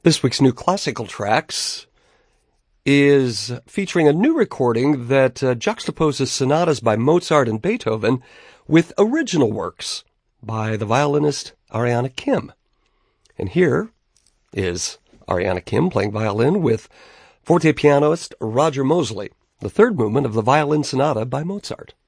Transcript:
This week's New Classical Tracks is featuring a new recording that juxtaposes sonatas by Mozart and Beethoven with original works by the violinist Ariana Kim. And here is Ariana Kim playing violin with forte pianist Roger Mosley, the third movement of the Violin Sonata by Mozart.